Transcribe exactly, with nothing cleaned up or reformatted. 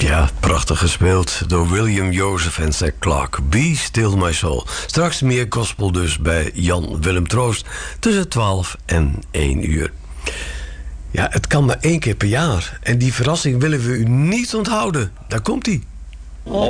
Ja, prachtig gespeeld door William Joseph en Zac Clark. Be Still My Soul. Straks meer gospel dus bij Jan Willem Troost tussen twaalf en één uur. Ja, het kan maar één keer per jaar. En die verrassing willen we u niet onthouden. Daar komt-ie.